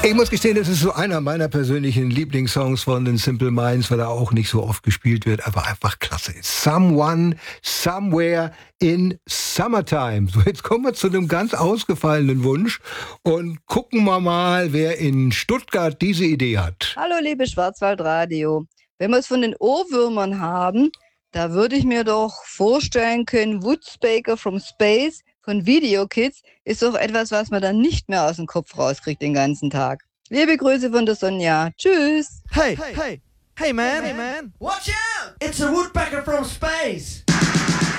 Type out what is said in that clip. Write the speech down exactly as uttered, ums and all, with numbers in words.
Ich muss gestehen, das ist so einer meiner persönlichen Lieblingssongs von den Simple Minds, weil er auch nicht so oft gespielt wird, aber einfach klasse ist. Someone, Somewhere in Summertime. So, jetzt kommen wir zu einem ganz ausgefallenen Wunsch und gucken wir mal, wer in Stuttgart diese Idee hat. Hallo, liebe Schwarzwaldradio. Wenn wir es von den Ohrwürmern haben, da würde ich mir doch vorstellen können, Woodspeaker from Space von Video Kids ist doch etwas, was man dann nicht mehr aus dem Kopf rauskriegt den ganzen Tag. Liebe Grüße von der Sonja. Tschüss. Hey, hey, hey man, hey man. Watch out! It's a woodpecker from space!